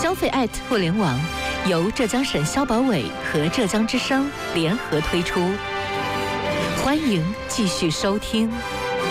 消费互联网由浙江省消保委和浙江之声联合推出，欢迎继续收听。